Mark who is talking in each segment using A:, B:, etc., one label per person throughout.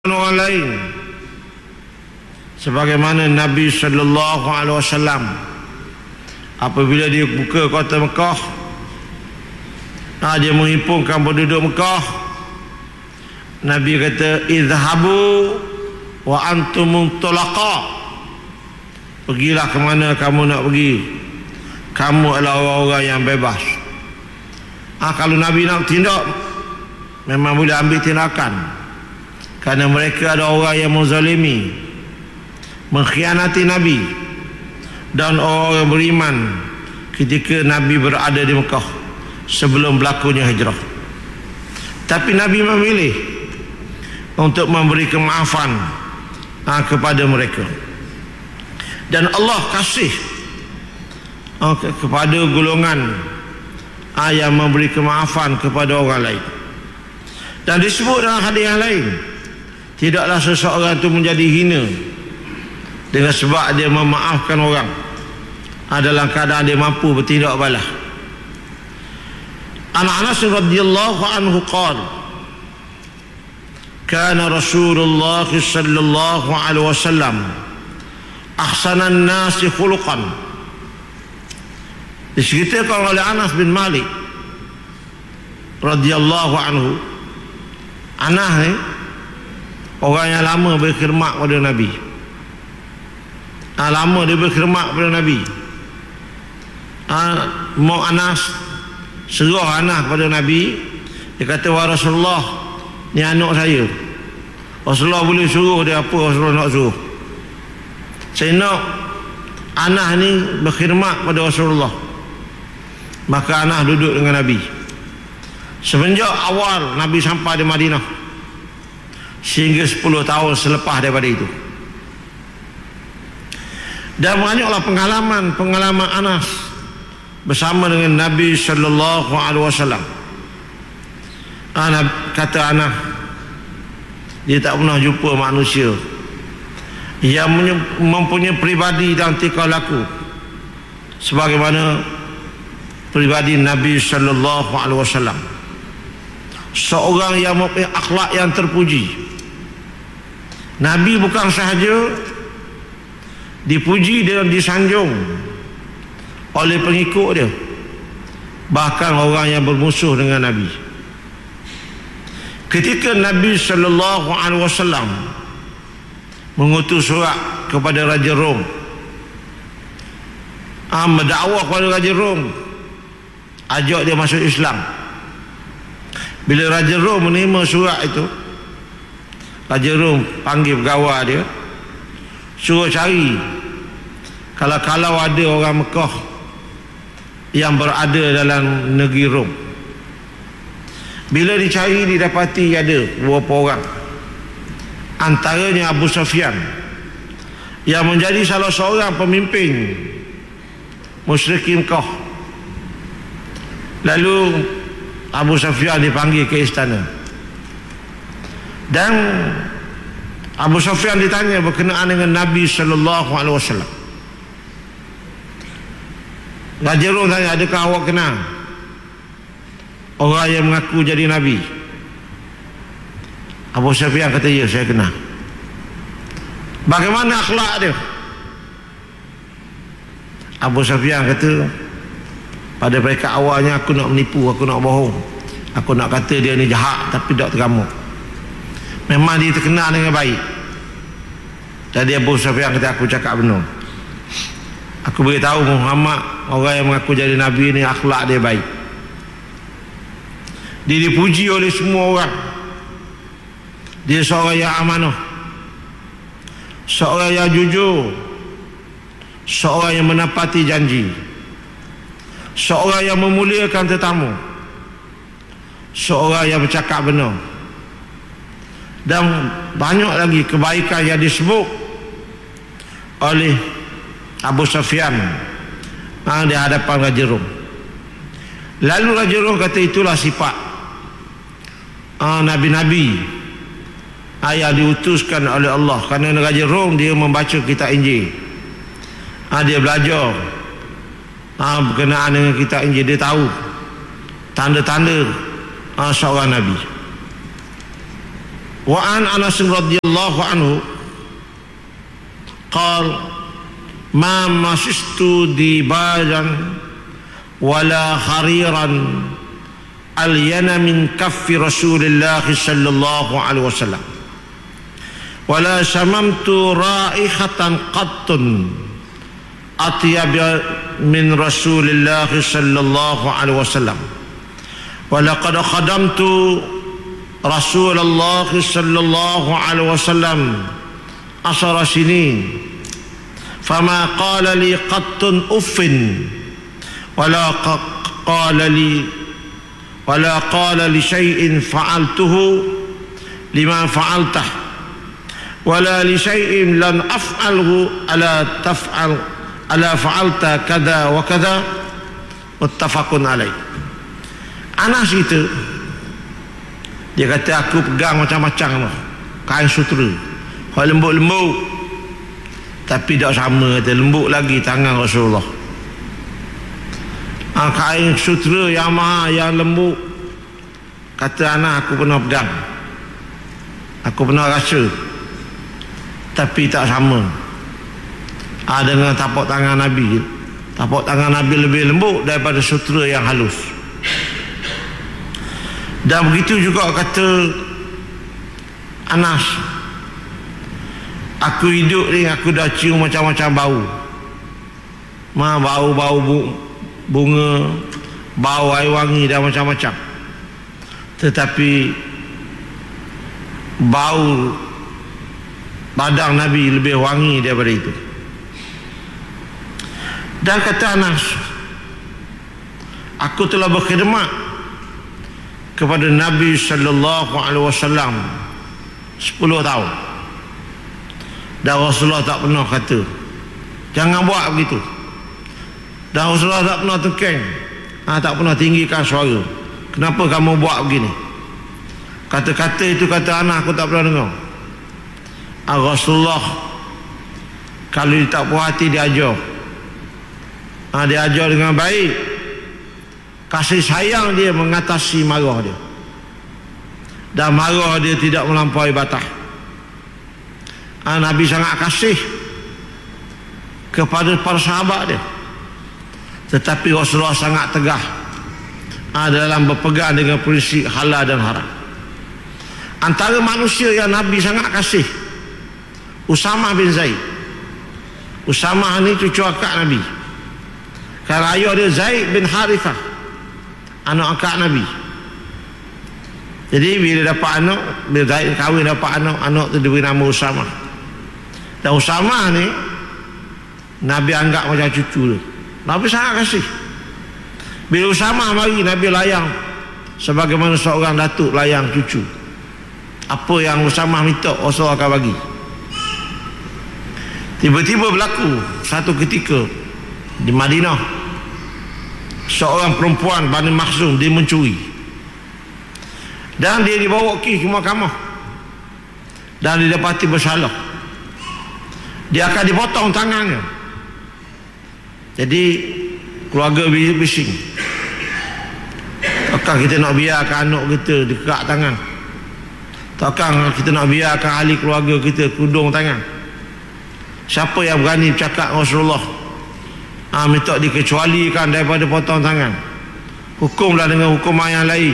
A: orang lain, sebagaimana Nabi sallallahu alaihi wasallam apabila dia buka kota Mekah, dia menghimpunkan penduduk Mekah. Nabi kata, izhabu wa antum tulaqa, pergilah ke mana kamu nak pergi, kamu adalah orang-orang yang bebas. Kalau Nabi nak tindak, memang boleh ambil tindakan, kerana mereka ada orang yang menzalimi, mengkhianati Nabi dan orang yang beriman ketika Nabi berada di Mekah sebelum berlakunya hijrah. Tapi Nabi memilih untuk memberi kemaafan kepada mereka, dan Allah kasih kepada golongan yang memberi kemaafan kepada orang lain. Dan disebut dalam hadis yang lain, tidaklah seseorang itu menjadi hina dengan sebab dia memaafkan orang dalam keadaan dia mampu bertindak balas. Anas radhiyallahu anhu qala, kana Rasulullah sallallahu alaihi wasallam ahsanan nasi khuluqan. Diceritakan oleh Anas bin Malik radhiyallahu anhu. Anas ni orang yang lama berkhidmat pada Nabi. Lama dia berkhidmat pada Nabi. Mau Anas, serah Anas pada Nabi. Dia kata, wahai Rasulullah, ni anak saya. Rasulullah boleh suruh dia apa Rasulullah nak suruh. Saya nak Anas ni berkhidmat pada Rasulullah. Maka Anas duduk dengan Nabi semenjak awal Nabi sampai di Madinah sehingga 10 tahun selepas daripada itu. Dan banyaklah pengalaman Anas bersama dengan Nabi sallallahu alaihi wasallam. Kata Anas, dia tak pernah jumpa manusia yang mempunyai pribadi dan tingkah laku sebagaimana pribadi Nabi sallallahu alaihi wasallam. Seorang yang mempunyai akhlak yang terpuji. Nabi bukan sahaja dipuji dan disanjung oleh pengikut dia, bahkan orang yang bermusuh dengan Nabi. Ketika Nabi sallallahu alaihi wasallam mengutus surat kepada Raja Rom, mendakwah kepada Raja Rom, ajak dia masuk Islam. Bila Raja Rom menerima surat itu, Raja Rom panggil pegawai dia, suruh cari kalau ada orang Mekah yang berada dalam negeri Rom. Bila dicari, didapati ada beberapa orang, antaranya Abu Sufyan yang menjadi salah seorang pemimpin musyrikin Mekah. Lalu Abu Sufyan dipanggil ke istana, dan Abu Sufyan ditanya berkenaan dengan Nabi sallallahu alaihi wasallam. Raja Rom tanya, adakah awak kenal orang yang mengaku jadi Nabi? Abu Sufyan kata, ya, saya kenal. Bagaimana akhlak dia? Abu Sufyan kata, pada mereka awalnya aku nak menipu, aku nak bohong, aku nak kata dia ni jahat, tapi tak tergamuk. Memang dia terkenal dengan baik. Jadi Abu Sufyan kata, aku cakap benar. Aku beritahu Muhammad, orang yang mengaku jadi Nabi ni akhlak dia baik. Dia dipuji oleh semua orang. Dia seorang yang amanah, seorang yang jujur, seorang yang menepati janji, seorang yang memuliakan tetamu, seorang yang bercakap benar. Dan banyak lagi kebaikan yang disebut oleh Abu Sufyan di hadapan Raja Rom. Lalu Raja Rom kata, itulah sifat Nabi-Nabi yang diutuskan oleh Allah. Kerana Raja Rom dia membaca kitab Injil, dia belajar berkenaan dengan kitab Injil, dia tahu tanda-tanda seorang Nabi. Wa an Anas radhiyallahu anhu qala ma masistu dibaran wala hariran alyana min kaffi Rasulillah sallallahu alaihi wasallam wala samamtu raihatan qattun atyab min Rasulillah sallallahu alaihi wasallam wa laqad khadamtu Rasulullah sallallahu alaihi wasallam 10 sinin fama qala li qattun uffin wala qala li shay'in fa'altuhu lima fa'altah wala li shay'in lan af'alhu ala fa'alta kada wa kada muttafaqun alaih. Anas itu dia kata aku pegang macam-macam kain sutera kalau lembut-lembut tapi tak sama, kata lembut lagi tangan Rasulullah. Kain sutera yang mahal, yang lembut, kata anak aku pernah pegang, aku pernah rasa, tapi tak sama dengan tapak tangan Nabi. Tapak tangan Nabi lebih lembut daripada sutera yang halus. Dan begitu juga kata Anas, aku hidup ni aku dah cium macam-macam bau. Bau bunga, bau air wangi dan macam-macam. Tetapi bau badan Nabi lebih wangi daripada itu. Dan kata Anas, aku telah berkhidmat kepada Nabi sallallahu alaihi wasallam 10 tahun. Dan Rasulullah tak pernah kata jangan buat begitu. Dan Rasulullah tak pernah tekeng, tak pernah tinggikan suara. Kenapa kamu buat begini? Kata-kata itu kata anak aku tak pernah dengar. Rasulullah kalau dia tak puas hati dia ajar. Dia ajar dengan baik. Kasih sayang dia mengatasi marah dia. Dan marah dia tidak melampaui batas. Nabi sangat kasih kepada para sahabat dia. Tetapi Rasulullah sangat tegah dalam berpegang dengan prinsip halal dan haram. Antara manusia yang Nabi sangat kasih, Usamah bin Zaid. Usamah ni cucu akak Nabi. Kalau ayah dia Zaid bin Harithah, anak akak Nabi. Jadi bila dapat anak, bila Zaid kahwin dapat anak tu diberi nama Usamah. Dan Usamah ni Nabi anggap macam cucu dia. Nabi sangat kasih. Bila Usamah mari, Nabi layang sebagaimana seorang datuk layang cucu. Apa yang Usamah minta, Rasulullah akan bagi. Tiba-tiba berlaku satu ketika di Madinah, seorang perempuan Bani Makhzum dia mencuri. Dan dia dibawa ke mahkamah. Dan didapati bersalah. Dia akan dipotong tangannya. Jadi keluarga bising. Takkan kita nak biarkan anak kita dikerak tangan? Takkan kita nak biarkan ahli keluarga kita kudung tangan? Siapa yang berani bercakap Rasulullah minta dikecualikan daripada potong tangan? Hukumlah dengan hukuman yang lain.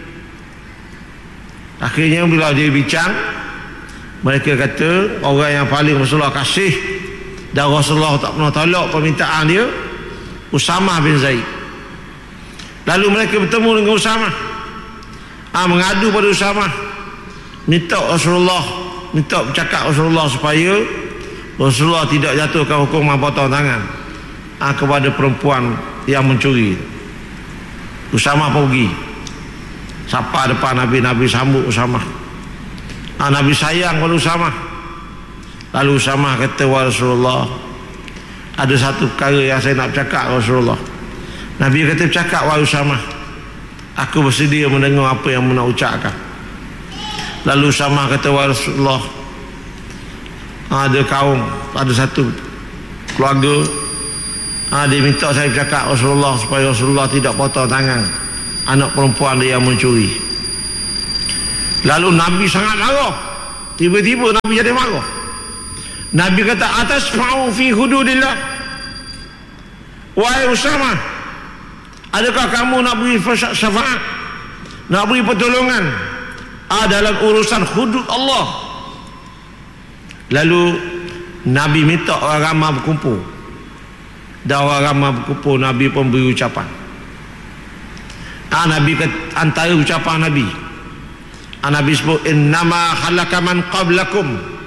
A: Akhirnya bila dia bincang, mereka kata orang yang paling Rasulullah kasih dan Rasulullah tak pernah tolak permintaan dia, Usamah bin Zaid. Lalu mereka bertemu dengan Usamah, mengadu pada Usamah, minta Rasulullah, minta bercakap Rasulullah supaya Rasulullah tidak jatuhkan hukuman potong tangan kepada perempuan yang mencuri. Usamah pergi sapa depan Nabi. Nabi sambut Usamah. Nabi sayang pada Usamah. Lalu Usamah kata, wahai Rasulullah, ada satu perkara yang saya nak bercakap Rasulullah. Nabi kata, bercakap wahai Usamah, aku bersedia mendengar apa yang nak ucapkan. Lalu Usamah kata, wahai Rasulullah, ada kaum, ada satu keluarga, dia minta saya bercakap Rasulullah supaya Rasulullah tidak potong tangan anak perempuan dia yang mencuri. Lalu Nabi sangat marah. Tiba-tiba Nabi jadi marah. Nabi kata, atasma'u fi hududillah. Wahai Usamah, adakah kamu nak beri syafaat, nak beri pertolongan dalam urusan hudud Allah? Lalu Nabi minta orang ramai berkumpul. Dan orang ramai berkumpul, Nabi pun beri ucapan. Nabi kata, antara ucapan Nabi, Nabi sebut, innama halaka man qablakum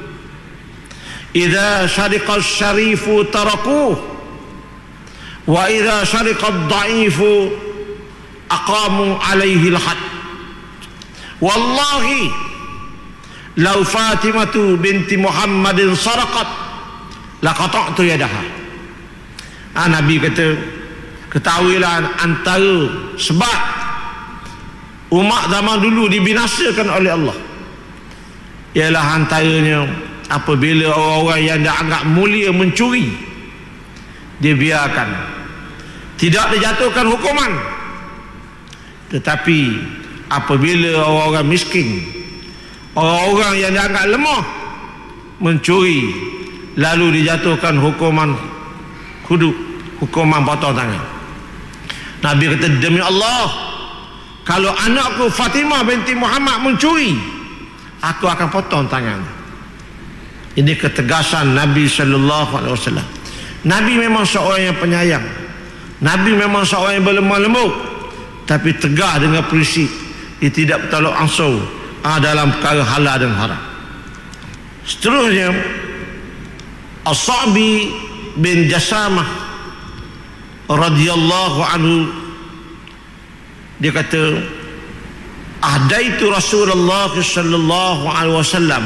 A: idza syariqa syarifu tarakuh wa idza syariqa dha'ifu aqamu alaihi al-had. Wallahi law Fatimatu binti Muhammadin saraqat laqata'tu yadaha. Nabi kata, ketahuilah antara sebab umat zaman dulu dibinasakan oleh Allah ialah antaranya apabila orang-orang yang dianggap mulia mencuri, dia biarkan, tidak dijatuhkan hukuman. Tetapi apabila orang-orang miskin, orang-orang yang dianggap lemah mencuri, lalu dijatuhkan hukuman hudud, hukuman potong tangan. Nabi kata, demi Allah, kalau anakku Fatimah binti Muhammad mencuri, aku akan potong tangan. Ini ketegasan Nabi sallallahu alaihi wasallam. Nabi memang seorang yang penyayang. Nabi memang seorang yang berlemah lembut, tapi tegas dengan prinsip. Dia tidak bertolak ansur dalam perkara halal dan haram. Seterusnya, As-Sa'bi bin Jasamah radhiyallahu anhu, dia kata, ahdaitu Rasulullah sallallahu alaihi wasallam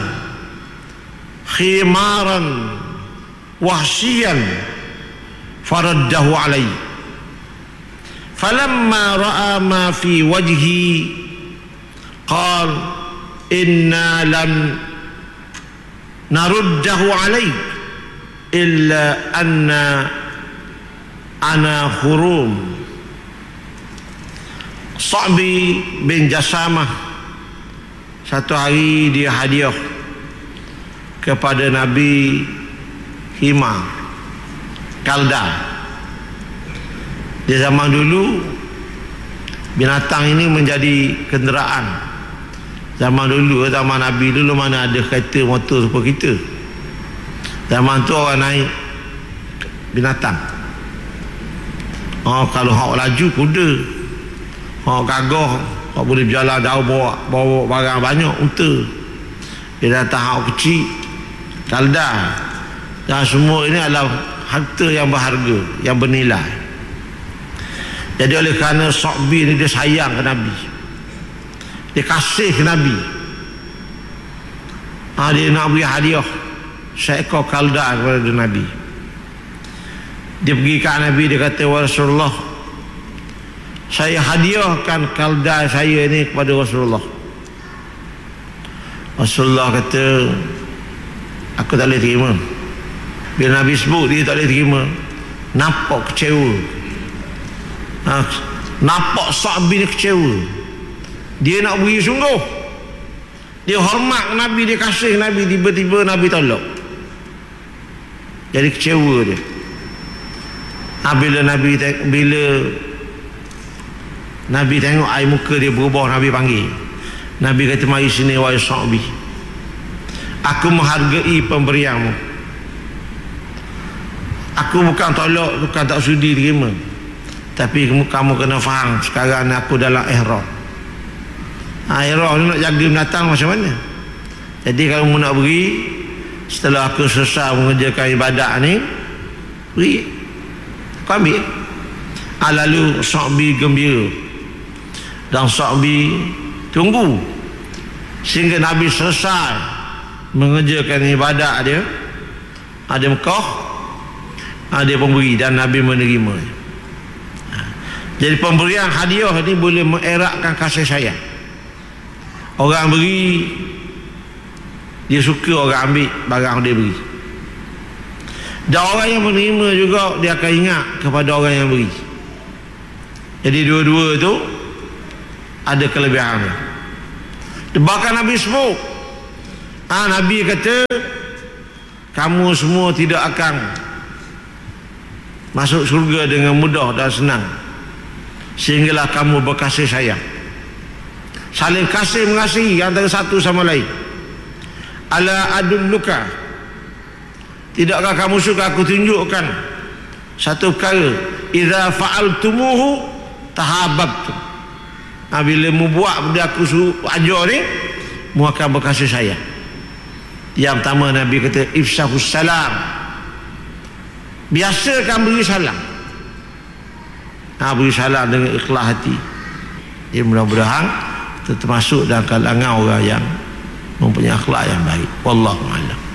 A: khimaran wahsyian faraddahu alaihi falamma ra'a ma fi wajhi qala inna lam naruddahu alaihi illa anna ana hurum. Sa'bi bin Jasamah satu hari dia hadiah kepada Nabi hima kalda. Di zaman dulu binatang ini menjadi kenderaan. Zaman dulu, zaman Nabi dulu mana ada kereta motor seperti kita. Zaman tu orang naik binatang. Kalau hak laju kuda, hak gagah, hak boleh berjalan jauh, bawa barang banyak, unta. Dia datang hak kecil, kalda. Dan semua ini adalah harta yang berharga, yang bernilai. Jadi oleh kerana Sa'bi ni dia sayang ke Nabi, dia kasih ke Nabi, dia nak beri hadiah seekor kalda kepada Nabi. Dia pergi ke Nabi, dia kata, wa Rasulullah, saya hadiahkan kalda saya ini kepada Rasulullah. Rasulullah kata, aku tak boleh terima. Bila Nabi sebut, dia tak boleh terima. Nampak kecewa. Nampak Sa'bi ni kecewa. Dia nak beri sungguh, dia hormat Nabi, dia kasih Nabi, tiba-tiba Nabi tolak. Jadi kecewa dia. Bila Nabi tengok air muka dia berubah, Nabi panggil. Nabi kata, mari sini wahai Sa'bi, aku menghargai pemberianmu. Aku bukan tolak, bukan tak sudi terima, tapi kamu kena faham, sekarang aku dalam ihram. Ihram ni nak jaga binatang macam mana? Jadi kalau kamu nak beri, setelah aku selesai mengerjakan ibadat ni, beri, kau ambil. Lalu Sa'bi gembira dan Sa'bi tunggu sehingga Nabi selesai mengerjakan ibadat dia. Ada Mekah, ada pemberi, dan Nabi menerima. Jadi pemberian hadiah ni boleh mengeratkan kasih sayang. Orang beri, dia suka orang ambil barang dia beri. Dan orang yang menerima juga, dia akan ingat kepada orang yang beri. Jadi dua-dua tu ada kelebihan dia. Bahkan Nabi sebut, Nabi kata, kamu semua tidak akan masuk surga dengan mudah dan senang sehinggalah kamu berkasih sayang, saling kasih mengasihi antara satu sama lain. Ala adulluka, tidakkah kamu suka aku tunjukkan satu perkara, idza fa'altumuhu tahabbtum, bila mu buat benda aku suruh ajar ni, mu akan berkasih sayang. Yang pertama Nabi kata ifshahus salam, biasakan beri salam. Beri salam dengan ikhlas hati. Dia mudah-mudahan termasuk dalam kalangan orang yang mempunyai akhlak yang baik. Wallahu a'lam.